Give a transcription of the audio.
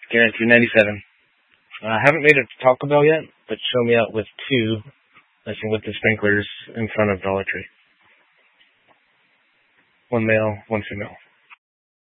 Guarantee 97. I haven't made it to Taco Bell yet, but show me out with 2, with the sprinklers in front of Dollar Tree. 1 male, 1 female.